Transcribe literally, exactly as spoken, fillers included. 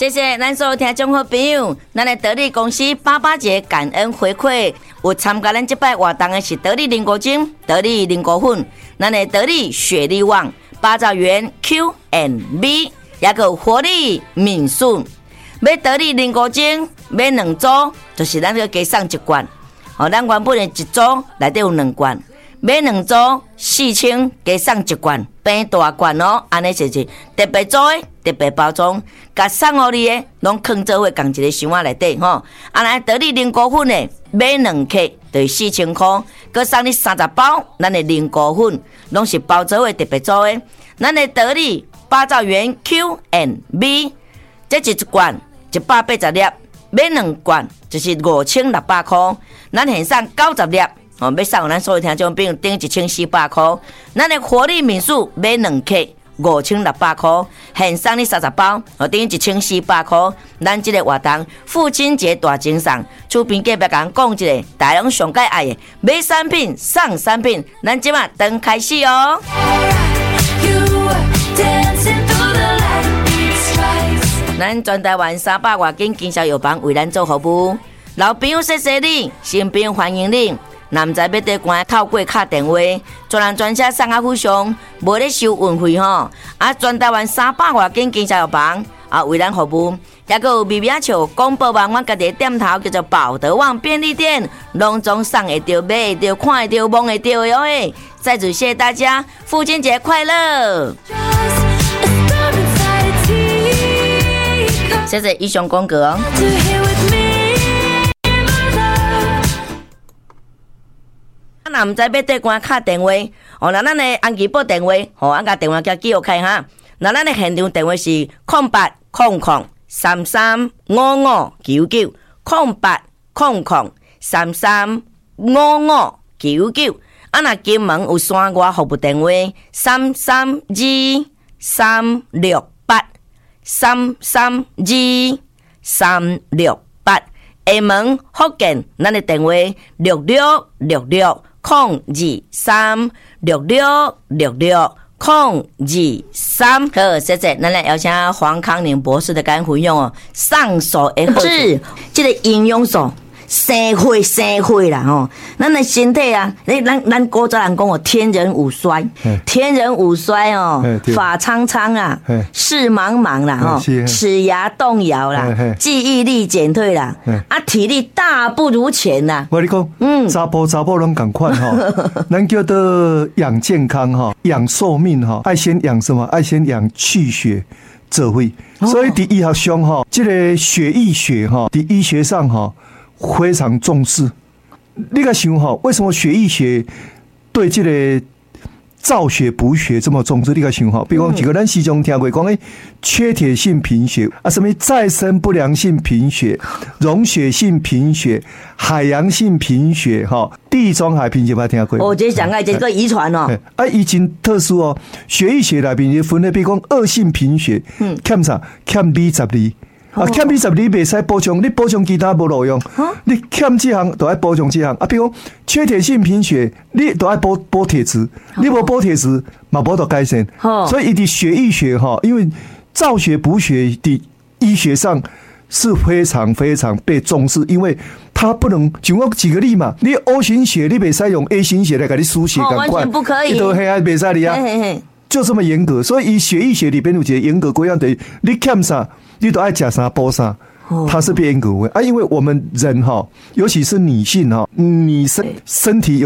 谢谢咱所有听众好朋友，咱的得力公司八八节感恩回馈，有参加咱这摆活动的是得力零果精、得力零果粉，咱的得力雪力旺、八兆元 Q and B， 也有活力敏顺。买得力零果精买两组，就是咱这个加送一罐。哦，咱原本的一组内底有两罐。买两组四千，加送一罐，变大罐哦。安尼就是特别做的，特别包装，甲送互你的，拢放做伙共一个箱仔内底吼。安尼得力零果粉的，买两克就是四千块，佮送你三十包，咱的零果粉拢是包做伙特别做的。咱的得力八兆元 Q and B， 这一罐一百八十粒，买两罐就是五千六百块，咱现送九十粒。哦，要送咱所有听众朋友顶一千四百块，咱的活力民宿买两克五千六百块，现送你三十包，哦，顶一千四百块。咱这个活动父亲节大精送，厝边隔壁讲讲一个，大家上介爱的买产品送产品，咱即马等开始哦。咱全台湾三百外间经销药房为咱做服务，老朋友谢谢你，新朋友欢迎你。若毋知要伫关透过敲电话，专人专车送啊，府上无咧收运费吼。啊，全台湾三百外间经销药房啊，为咱服务，也个有米米仔笑广播网，阮家己店头叫做宝德旺便利店，拢总送会到、买会到、看会到、摸会到的哦嘿。再次谢谢大家，父亲节快乐！谢谢以上广告哦。若毋知要对关敲电话，哦，那咱的安吉报电话，吼、哦，俺甲电话叫记录开哈。那咱的现场电话是空八空空三三五五九九，空八空空三三五五九九。啊，若金门有山外服务电话三三二三六八三三二三六八。厦门福建，咱的电话六六六六。空二三六六六六空二三，好，谢谢。咱来邀请黄康宁博士的干分享哦，上手的是这个营养素。生血生血啦吼，咱的身体啊，咱咱咱古早人讲哦，天人五衰，天人五衰哦，发苍苍啊，视茫茫啦吼，齿牙动摇啦，记忆力减退啦，啊，体力大不如前啦。 我跟你讲，嗯，查甫查甫拢同款吼，咱叫做养健康哈，养寿命哈，爱先养什么？爱先养气血这会，所以伫医学上哈，这个血液学哈，伫医学上哈。非常重视，你个想哈，为什么血液学对这个造血补血这么重视？你个想哈，比如讲几个咱时常听过讲诶，缺铁性贫血啊，什么再生不良性贫血、溶血性贫血、海洋性贫血哈、地中海贫血，捌听过？ 哦，这讲啊，这个遗传哦， 啊，已经特殊哦，血液学内面分类，比如讲恶性贫血，嗯，欠啥？欠 B 十二。啊，欠 B 十二袂使补充，你补充其他无路用。你欠这项都要补充这项啊，比如讲缺铁性贫血，你都要补补铁质，你无补铁质嘛无得改善。所以，伊伫血液学哈，因为造血补血的医学上是非常非常被重视，因为它不能，像我举个例嘛，你 O 型血你袂使用 A 型血来给你输血， 完全不可以， 你都黑暗袂使你啊。嘿嘿就这么严格，所以以血液学里边有一个严格规样的，你欠啥，你都爱吃啥补啥，它是变严格的啊。因为我们人哈，尤其是女性哈，你身身体有。